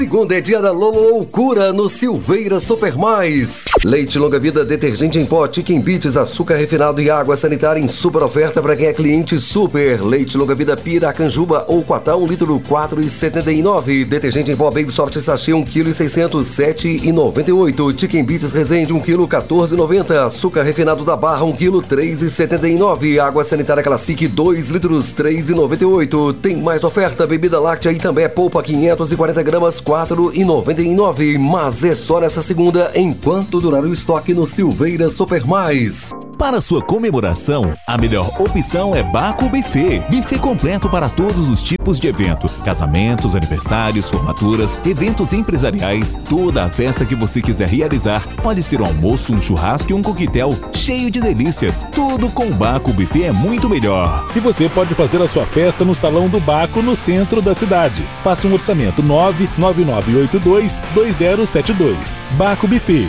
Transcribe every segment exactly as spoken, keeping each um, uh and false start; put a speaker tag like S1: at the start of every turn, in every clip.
S1: Segunda é dia da loucura no Silveira Super Mais. Leite longa vida, detergente em pó, Chicken Bits, açúcar refinado e água sanitária em super oferta para quem é cliente super. Leite longa vida Piracanjuba ou Quatá, um litro quatro reais e setenta e nove centavos. Detergente em pó Baby Soft sachê um quilo e seiscentos, sete reais e noventa e oito centavos. Chicken Bits Resende um quilo, quatorze reais e noventa centavos. Açúcar refinado da Barra um quilo, três reais e setenta e nove centavos. Água sanitária Classic dois litros, três reais e noventa e oito centavos. Tem mais oferta, bebida láctea e também é polpa quinhentos e quarenta gramas, quatro reais e noventa e nove centavos. Mas é só nessa segunda, enquanto durar o estoque no Silveira Super Mais.
S2: Para sua comemoração, a melhor opção é Baco Buffet. Buffet completo para todos os tipos de evento. Casamentos, aniversários, formaturas, eventos empresariais, toda a festa que você quiser realizar. Pode ser um almoço, um churrasco e um coquetel cheio de delícias. Tudo com Baco Buffet é muito melhor.
S3: E você pode fazer a sua festa no Salão do Baco, no centro da cidade. Faça um orçamento nove nove nove oito dois, dois zero sete dois. Baco Buffet.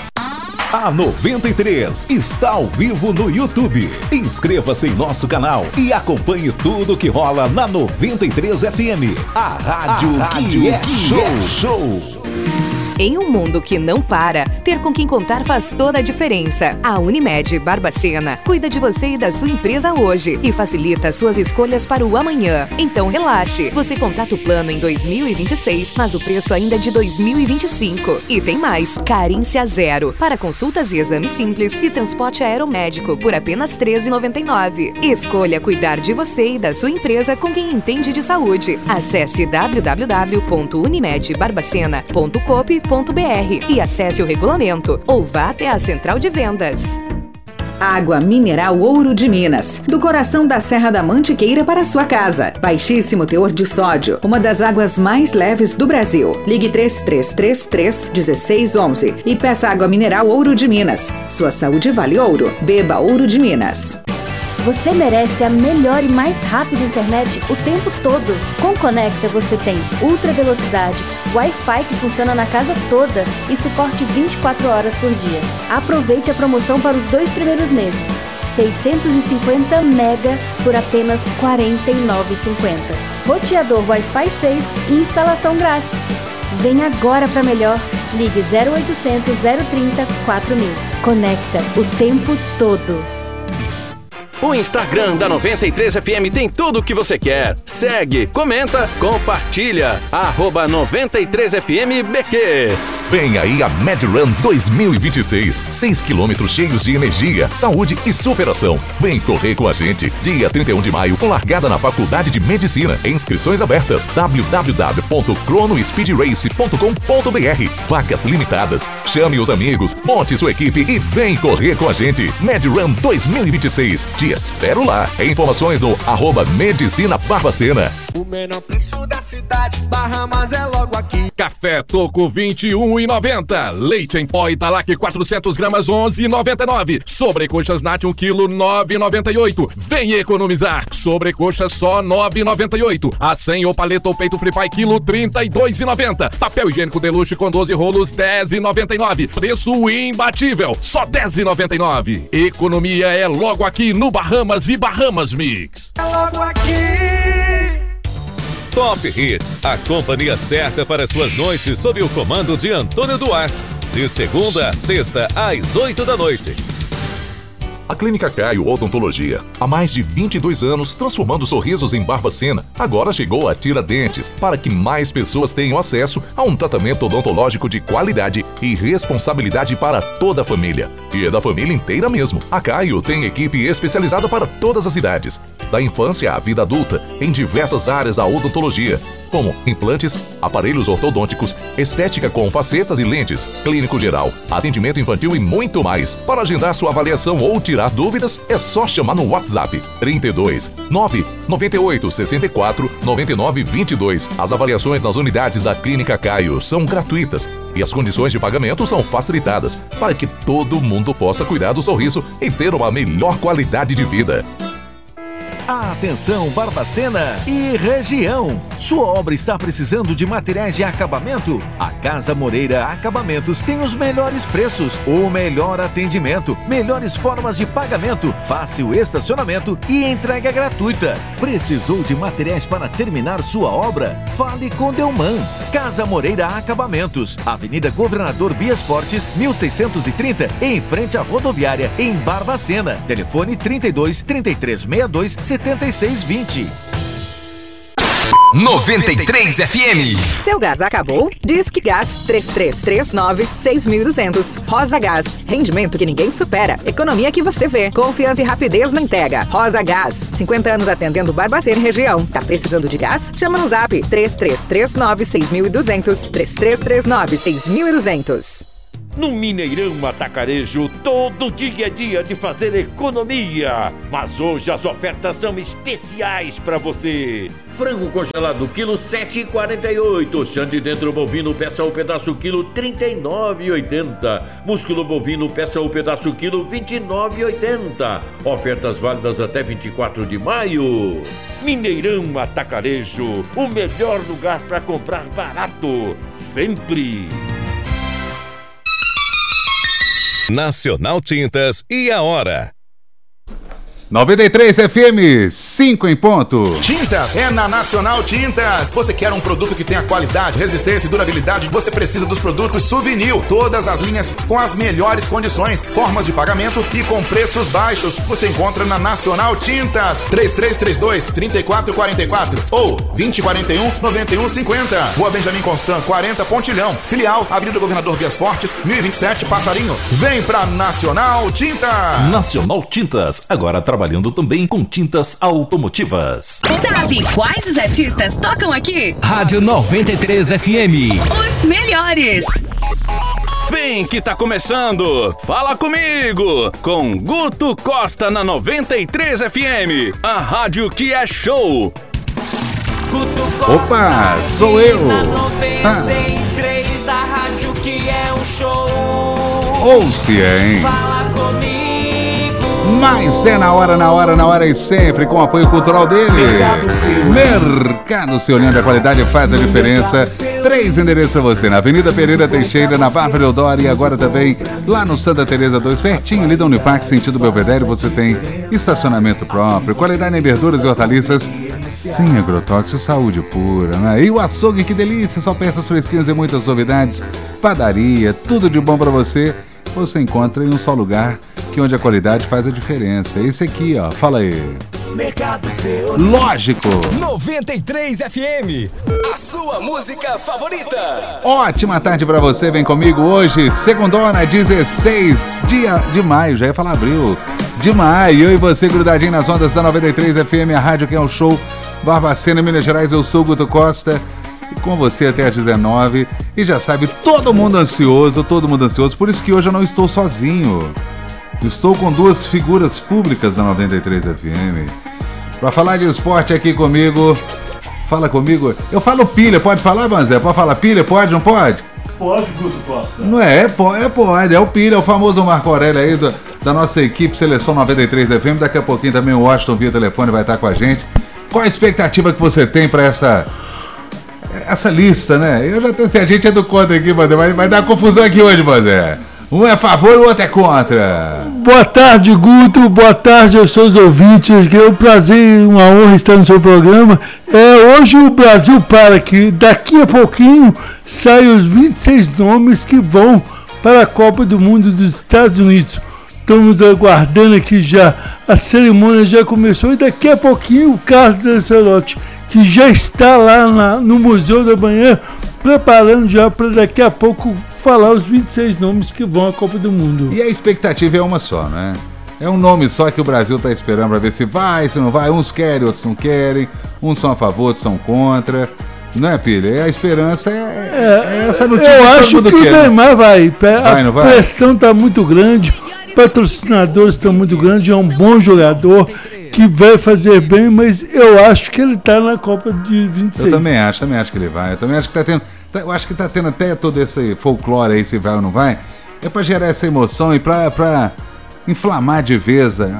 S2: A noventa e três está ao vivo no YouTube. Inscreva-se em nosso canal e acompanhe tudo que rola na noventa e três F M. A rádio, a rádio que, é, que show. é show.
S4: Em um mundo que não para, ter com quem contar faz toda a diferença. A Unimed Barbacena cuida de você e da sua empresa hoje e facilita suas escolhas para o amanhã. Então relaxe, você contrata o plano em dois mil e vinte e seis, mas o preço ainda é de dois mil e vinte e cinco. E tem mais, carência zero, para consultas e exames simples e transporte aeromédico por apenas treze reais e noventa e nove centavos. Escolha cuidar de você e da sua empresa com quem entende de saúde. Acesse w w w ponto unimed barbacena ponto coop ponto b r e acesse o regulamento ou vá até a central de vendas.
S5: Água mineral Ouro de Minas, do coração da Serra da Mantiqueira para sua casa. Baixíssimo teor de sódio, uma das águas mais leves do Brasil. Ligue três três três três, um seis um um e peça água mineral Ouro de Minas. Sua saúde vale ouro. Beba Ouro de Minas.
S6: Você merece a melhor e mais rápida internet o tempo todo. Com Conecta você tem ultra velocidade, Wi-Fi que funciona na casa toda e suporte vinte e quatro horas por dia. Aproveite a promoção para os dois primeiros meses. seiscentos e cinquenta mega por apenas quarenta e nove reais e cinquenta centavos. Roteador Wi-Fi seis e instalação grátis. Vem agora para melhor. Ligue zero oitocentos, zero trinta, quatro mil. Conecta o tempo todo.
S7: O Instagram da noventa e três F M tem tudo o que você quer. Segue, comenta, compartilha. Arroba noventa e três F M B Q.
S2: Vem aí a MedRun dois mil e vinte e seis. seis quilômetros cheios de energia, saúde e superação. Vem correr com a gente. Dia trinta e um de maio, com largada na Faculdade de Medicina. Inscrições abertas. w w w ponto crono speed race ponto com ponto b r. Vagas limitadas. Chame os amigos, monte sua equipe e vem correr com a gente. MedRun dois mil e vinte e seis. Te espero lá. Informações no arroba Medicina Barbacena.
S8: O menor preço da cidade, Bahamas é logo aqui.
S9: Café Toco vinte e um reais e noventa centavos. Leite em pó Italac quatrocentas gramas onze reais e noventa e nove centavos. Sobrecoxas Nat um quilo nove reais e noventa e oito centavos. Vem economizar. Sobrecoxa só nove reais e noventa e oito centavos. A cem ou paleta ou peito Free Pie quilo trinta e dois reais e noventa centavos. Papel higiênico Deluxe com doze rolos dez reais e noventa e nove centavos. Preço imbatível, só dez reais e noventa e nove centavos. Economia é logo aqui no Bahamas e Bahamas Mix.
S8: É logo aqui.
S10: Top Hits, a companhia certa para suas noites sob o comando de Antônio Duarte. De segunda a sexta, às oito da noite.
S2: A Clínica Caio Odontologia, há mais de vinte e dois anos transformando sorrisos em Barbacena, agora chegou a Tiradentes, para que mais pessoas tenham acesso a um tratamento odontológico de qualidade e responsabilidade para toda a família. E é da família inteira mesmo. A Caio tem equipe especializada para todas as idades, da infância à vida adulta, em diversas áreas da odontologia, como implantes, aparelhos ortodônticos, estética com facetas e lentes, clínico geral, atendimento infantil e muito mais. Para agendar sua avaliação ou tirar dúvidas, é só chamar no WhatsApp trinta e dois, nove nove oito, seis quatro, nove nove dois dois. As avaliações nas unidades da Clínica Caio são gratuitas e as condições de pagamento são facilitadas para que todo mundo possa cuidar do sorriso e ter uma melhor qualidade de vida.
S11: Atenção Barbacena e região. Sua obra está precisando de materiais de acabamento? A Casa Moreira Acabamentos tem os melhores preços, o melhor atendimento, melhores formas de pagamento, fácil estacionamento e entrega gratuita. Precisou de materiais para terminar sua obra? Fale com Delman. Casa Moreira Acabamentos, Avenida Governador Bias Fortes, mil seiscentos e trinta, em frente à rodoviária, em Barbacena. Telefone trinta e dois, trinta e três, sessenta e dois, setenta e seis, vinte.
S12: noventa e três F M.
S5: Seu gás acabou? Disque Gás três três três nove, seis mil e duzentos. Rosa Gás, rendimento que ninguém supera, economia que você vê, confiança e rapidez na entrega. Rosa Gás, cinquenta anos atendendo Barbacena e região. Tá precisando de gás? Chama no Zap três três três nove, seis mil e duzentos. três três três nove, seis mil e duzentos.
S13: No Mineirão Atacarejo, todo dia é dia de fazer economia. Mas hoje as ofertas são especiais para você. Frango congelado, quilo sete reais e quarenta e oito centavos. Xande dentro bovino, peça o pedaço, quilo trinta e nove reais e oitenta centavos. Músculo bovino, peça o pedaço, quilo vinte e nove reais e oitenta centavos. Ofertas válidas até vinte e quatro de maio. Mineirão Atacarejo, o melhor lugar para comprar barato, sempre.
S10: Nacional Tintas e a hora.
S14: noventa e três F M, cinco em ponto.
S15: Tintas é na Nacional Tintas. Você quer um produto que tenha qualidade, resistência e durabilidade? Você precisa dos produtos Souvenir. Todas as linhas com as melhores condições, formas de pagamento e com preços baixos. Você encontra na Nacional Tintas. três três três dois, três quatro quatro quatro ou vinte, quarenta e um, noventa e um, cinquenta. Rua Benjamin Constant, quarenta, Pontilhão. Filial, Avenida Governador Bias Fortes, mil e vinte e sete, Passarinho. Vem pra Nacional Tintas.
S11: Nacional Tintas, agora trabalhando também com tintas automotivas.
S16: Sabe quais os artistas tocam aqui?
S12: Rádio noventa e três F M.
S16: Os melhores.
S7: Vem que tá começando. Fala comigo com Guto Costa na noventa e três F M. A rádio que é show.
S14: Guto Costa. Opa, sou eu.
S17: Na noventa e três, ah. A rádio que é um show.
S14: Ouça, hein?
S17: Fala comigo.
S14: Mas é na hora, na hora, na hora e sempre com o apoio cultural dele. Mercado Seu. Mercado Seu, onde a qualidade faz a diferença. Três endereços a você, na Avenida Pereira Teixeira, na Bárbara Eudório e agora também lá no Santa Teresa dois, pertinho ali da Unipac, sentido Belvedere, você tem estacionamento próprio, qualidade em verduras e hortaliças, sem agrotóxico, saúde pura, né? E o açougue, que delícia, só peças fresquinhas e muitas novidades, padaria, tudo de bom pra você. Você encontra em um só lugar, que onde a qualidade faz a diferença. Esse aqui, ó, fala aí.
S12: Mercado Seu.
S14: Lógico.
S12: noventa e três F M, a sua música favorita.
S14: Ótima tarde pra você, vem comigo hoje, segundona, dezesseis dia de maio, já ia falar abril, de maio, eu e você grudadinho nas ondas da noventa e três F M, a rádio que é o show, Barbacena, Minas Gerais, eu sou o Guto Costa. Com você até às dezenove. E já sabe, todo mundo ansioso, todo mundo ansioso. Por isso que hoje eu não estou sozinho. Estou com duas figuras públicas da noventa e três F M. Para falar de esporte aqui comigo. Fala comigo. Eu falo pilha, pode falar, Banzé? Pode falar pilha? Pode, não pode?
S18: Pode, Guto Costa.
S14: Não é, é pode, é, pode. É o pilha, é o famoso Marco Aurélio aí do, da nossa equipe Seleção noventa e três F M. Daqui a pouquinho também o Washington via telefone vai estar com a gente. Qual a expectativa que você tem para essa... essa lista, né? Eu já tenho assim, a gente é do contra aqui, Bandé, mas vai dar confusão aqui hoje, Bandé. Um é a favor e o outro é contra.
S18: Boa tarde, Guto. Boa tarde aos seus ouvintes. Que é um prazer e uma honra estar no seu programa. É, hoje o Brasil para que daqui a pouquinho saem os vinte e seis nomes que vão para a Copa do Mundo dos Estados Unidos. Estamos aguardando aqui já. A cerimônia já começou e daqui a pouquinho o Carlos Ancelotti, que já está lá na, no Museu da Manhã, preparando já para daqui a pouco falar os vinte e seis nomes que vão à Copa do Mundo.
S14: E a expectativa é uma só, né? É um nome só que o Brasil está esperando para ver se vai, se não vai. Uns querem, outros não querem. Uns são a favor, outros são contra. Não é, Pilha? A esperança é, é, é essa notícia.
S18: Eu acho que o Neymar vai.
S14: vai
S18: a
S14: não vai?
S18: pressão está muito grande, patrocinadores estão muito grandes, é um bom jogador que vai fazer bem, mas eu acho que ele está na Copa de vinte e seis.
S14: Eu também acho, também acho que ele vai. Eu também acho que está tendo, tá, eu acho que está tendo até todo esse folclore aí, se vai ou não vai, é para gerar essa emoção e para inflamar de vez a,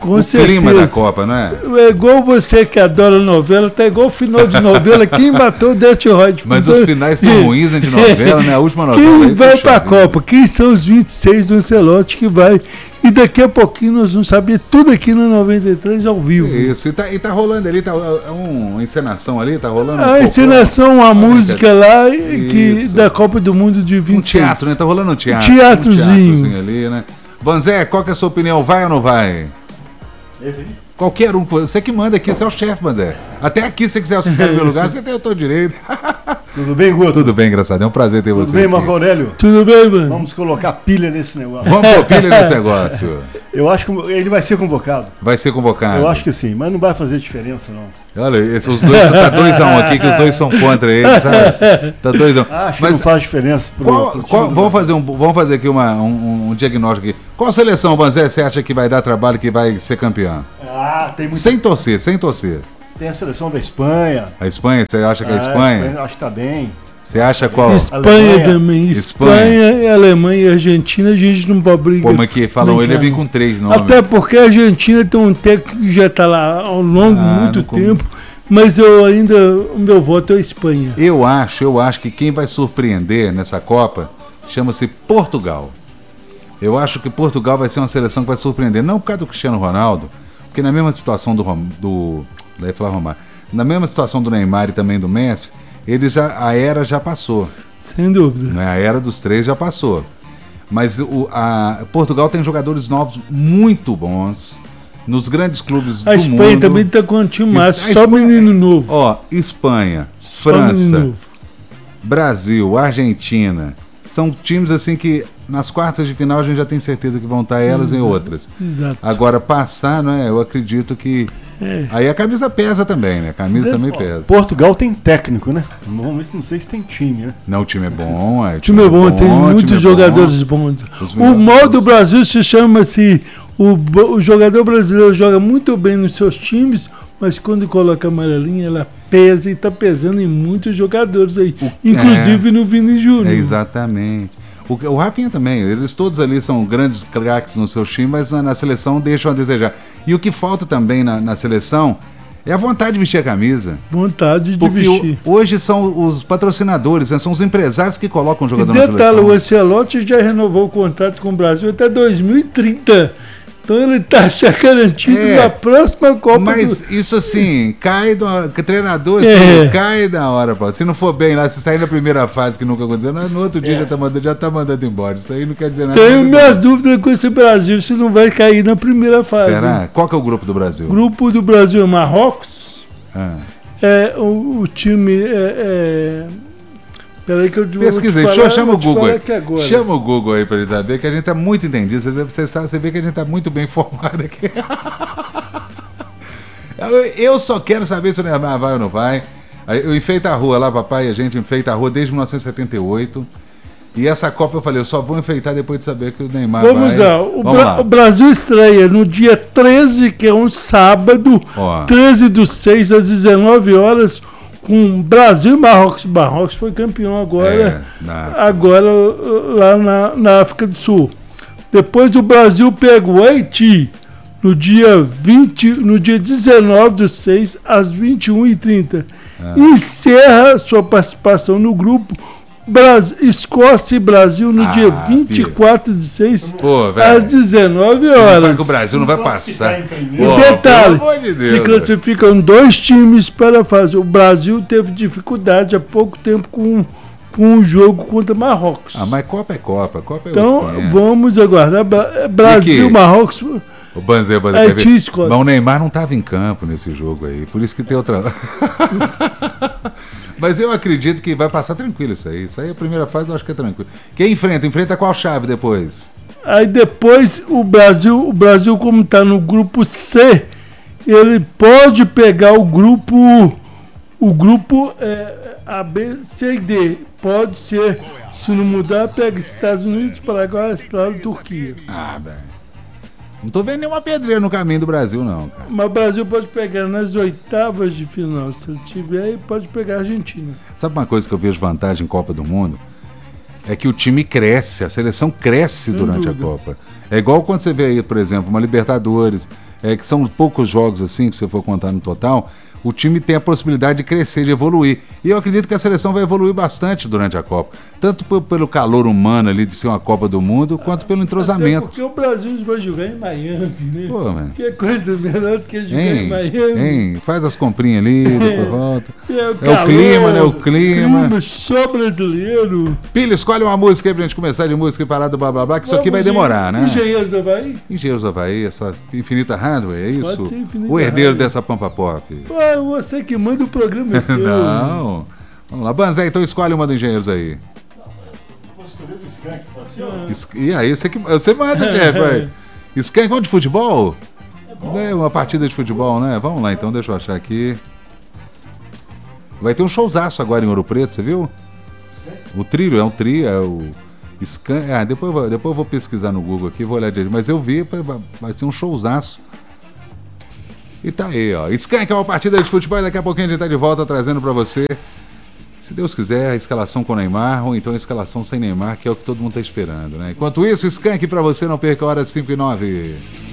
S18: Com
S14: o
S18: certeza.
S14: clima da Copa, não é?
S18: É igual você que adora novela, tá igual o final de novela. Quem matou o Death Rod?
S14: Mas os finais são ruins, né, de novela, né? A última novela.
S18: Quem
S14: aí,
S18: vai
S14: puxa
S18: pra
S14: vida.
S18: Copa? Quem são os vinte e seis do Ancelotti que vai? E daqui a pouquinho nós vamos saber tudo aqui no noventa e três ao vivo.
S14: Isso, e tá, e tá rolando ali, tá é um, uma encenação ali, tá rolando.
S18: A
S14: um
S18: encenação, a música lá que,
S14: Isso.
S18: da Copa do Mundo de vinte e seis.
S14: Um teatro, né? Tá rolando um teatro.
S18: Teatrozinho.
S14: Um teatrozinho ali, né? Banzé, qual que é a sua opinião? Vai ou não vai?
S19: Esse aí?
S14: Qualquer um, você que manda aqui, você é o chefe, Banzé. Até aqui, se você quiser ficar no meu lugar, você tem o teu direito.
S19: Tudo bem, Guto?
S14: Tudo bem, engraçado. É um prazer ter
S19: Tudo
S14: você
S19: bem,
S14: aqui.
S19: Marco Aurélio?
S18: Tudo bem, mano?
S19: Vamos colocar pilha nesse negócio.
S14: Vamos pôr pilha nesse negócio.
S19: Eu acho que ele vai ser convocado.
S14: Vai ser convocado.
S19: Eu acho que sim, mas não vai fazer diferença, não.
S14: Olha, esse, os dois, tá dois a um aqui, que os dois são contra ele, sabe? Tá dois a um.
S19: Acho que
S14: Mas
S19: não faz diferença. Pro,
S14: qual,
S19: pro
S14: qual, vamos, fazer um, vamos fazer aqui uma, um, um diagnóstico aqui. Qual seleção, Banzé, você acha que vai dar trabalho, que vai ser campeão?
S19: Ah, tem muito...
S14: Sem torcer, sem torcer.
S19: Tem a seleção da Espanha.
S14: A Espanha, você acha que é a
S19: Ah,
S14: Espanha?
S19: Espanha acho que tá bem.
S14: Você acha qual?
S18: Espanha
S19: Alemanha.
S18: também.
S14: Espanha.
S18: Espanha, Alemanha e Argentina, a gente não pode brigar.
S14: Como é que falam? Ele ia vir com três nomes.
S18: Até porque a Argentina tem um técnico que já está lá ao longo de
S14: Ah,
S18: muito
S14: não como-
S18: tempo, mas eu ainda, o meu voto é a Espanha.
S14: Eu acho, eu acho que quem vai surpreender nessa Copa chama-se Portugal. Eu acho que Portugal vai ser uma seleção que vai surpreender, não por causa do Cristiano Ronaldo, porque na mesma situação do Rom- do, eu ia falar Romário, na mesma situação do Neymar e também do Messi, ele já, a era já passou.
S18: Sem dúvida.
S14: Né? A era dos três já passou. Mas o, a, Portugal tem jogadores novos muito bons nos grandes clubes
S18: A
S14: do
S18: Espanha
S14: mundo.
S18: também está com um time massa,
S14: A
S18: só
S14: Espanha-
S18: menino novo.
S14: Ó, Espanha,
S18: Só menino
S14: França,
S18: novo.
S14: Brasil, Argentina, são times assim que nas quartas de final a gente já tem certeza que vão estar elas e
S18: Exato,
S14: outras.
S18: exato.
S14: Agora passar, não é? Eu acredito que
S18: É.
S14: aí a camisa pesa também, né? A camisa
S19: De-
S14: também
S19: ó,
S14: pesa.
S19: Portugal tem técnico, né? Não, não sei se tem time, né?
S14: Não, o time é bom, é.
S18: O time é bom, tem
S14: o time
S18: muitos
S14: é
S18: jogadores
S14: bom.
S18: bons.
S14: Os
S18: O
S14: melhores-
S18: mal do Brasil se chama-se o, bo- o jogador brasileiro joga muito bem nos seus times, mas quando coloca a amarelinha, ela pesa e está pesando em muitos jogadores aí, inclusive
S14: é,
S18: no Vini Júnior.
S14: É, exatamente. O, o Rafinha também, eles todos ali são grandes craques no seu time, mas na, na seleção deixam a desejar. E o que falta também na, na seleção é a vontade de vestir a camisa.
S18: Vontade de
S14: Porque
S18: vestir.
S14: o- hoje são os patrocinadores, né? São os empresários que colocam o
S18: E
S14: jogador na
S18: detalhe, o
S14: seleção.
S18: Ancelotti já renovou o contrato com o Brasil até dois mil e trinta. Então ele está já garantido
S14: É,
S18: na próxima Copa
S14: Mas
S18: do...
S14: isso assim, cai do que treinador,
S18: É.
S14: assim, cai da hora, pô. Se não for bem lá, se sair na primeira fase que nunca aconteceu, no outro dia já, tá mandando, já tá mandando embora. Isso aí não quer dizer nada.
S18: Tenho minhas dúvidas com esse Brasil, se não vai cair na primeira fase.
S14: Será? Qual que é o grupo do Brasil?
S18: O grupo do Brasil é Marrocos.
S14: Ah.
S18: É, o, o time é... é... Peraí que eu vou
S14: Pesquisei,
S18: te
S14: Show,
S18: falar,
S14: chama o
S18: vou te
S14: Google
S18: falar
S14: aí.
S18: aqui agora.
S14: Chama o Google aí pra ele saber que a gente tá muito entendido. Você, você, sabe, você vê que a gente tá muito bem informado aqui. eu, eu só quero saber se o Neymar vai ou não vai. Aí eu enfeito a rua lá, papai, a gente enfeita a rua desde mil novecentos e setenta e oito. E essa Copa eu falei, eu só vou enfeitar depois de saber que o Neymar
S18: Vamos
S14: vai.
S18: lá. O,
S14: Vamos
S18: Bra-
S14: lá.
S18: o Brasil estreia no dia treze, que é um sábado,
S14: Ó.
S18: treze do seis às dezenove horas, com Brasil e Marrocos. Marrocos foi campeão agora,
S14: É, na-
S18: agora lá na, na África do Sul. Depois o Brasil pega o Haiti no dia vinte, no dia dezenove do seis às vinte e uma e trinta.
S14: Ah.
S18: Encerra sua participação no grupo Brasil, Escócia e Brasil no
S14: Ah,
S18: dia vinte e quatro de seis
S14: Pô, velho.
S18: às dezenove
S14: Você não fala
S18: horas.
S14: que o Brasil não vai passar.
S18: E
S14: Pô,
S18: detalhe,
S14: pelo amor de Deus,
S18: se classificam dois times para fazer. O Brasil teve dificuldade há pouco tempo com, com o jogo contra Marrocos.
S14: Ah, mas Copa é Copa, Copa é
S18: Então
S14: outro tempo.
S18: vamos aguardar. Bra- Brasil,
S14: que-
S18: Marrocos.
S14: O Banzé, o Banzé,
S18: É
S14: quer ver?
S18: Tisco.
S14: Mas o Neymar não estava em campo nesse jogo aí, por isso que tem outra. Mas eu acredito que vai passar tranquilo isso aí. Isso aí, a primeira fase eu acho que é tranquilo. Quem enfrenta? Enfrenta qual chave depois?
S18: Aí depois o Brasil, o Brasil como está no grupo C, ele pode pegar o grupo, o grupo é, A, B, C e D. Pode ser, se não mudar, pega Estados Unidos, Paraguai, Austrália e Turquia.
S14: Ah, velho. Não tô vendo nenhuma pedreira no caminho do Brasil, não, cara.
S18: Mas o Brasil pode pegar nas oitavas de final. Se ele tiver, ele pode pegar a Argentina.
S14: Sabe uma coisa que eu vejo vantagem em Copa do Mundo? é que o time cresce, a seleção cresce durante a Copa. É igual quando você vê aí, por exemplo, uma Libertadores, é, que são poucos jogos assim, que você for contar no total, o time tem a possibilidade de crescer, de evoluir. E eu acredito que a seleção vai evoluir bastante durante a Copa. Tanto p- pelo calor humano ali de ser uma Copa do Mundo, quanto pelo entrosamento.
S18: Até porque o Brasil vai jogar em Miami, né?
S14: Pô, mano.
S18: Que coisa melhor do que jogar
S14: Hein,
S18: em Miami.
S14: hein, faz as comprinhas ali, depois volta.
S18: É,
S14: É
S18: o
S14: o
S18: calor,
S14: clima, né? O clima.
S18: clima só brasileiro.
S14: Pilha, escolhe uma música aí pra gente começar de música e parar do blá blá blá, que isso aqui vai
S18: Vamos
S14: demorar,
S18: de
S14: né?
S18: Engenheiros do Havaí?
S14: Engenheiros do Havaí, essa Infinita Hardware, é isso?
S18: Pode ser Infinita
S14: O herdeiro
S18: Hardware.
S14: dessa Pampa Pop.
S18: Ah, você que manda o programa é seu.
S14: Não. Vamos lá, Banzé, então escolhe uma dos engenheiros aí. Es- E aí, você, que, você manda, chefe, vai. Skank, vamos de futebol? É uma partida de futebol, né? Vamos lá, então, deixa eu achar aqui. Vai ter um showzaço agora em Ouro Preto, você viu? O trilho, é um trio, é o... Skank, ah, depois, eu vou- depois eu vou pesquisar no Google aqui, vou olhar direito. Mas eu vi, vai- vai ser um showzaço. E tá aí, ó. Skank é uma partida de futebol e daqui a pouquinho a gente tá de volta trazendo pra você, se Deus quiser, a escalação com Neymar ou então a escalação sem Neymar, que é o que todo mundo tá esperando, né? Enquanto isso, Skank pra você, não perca a hora cinco e nove.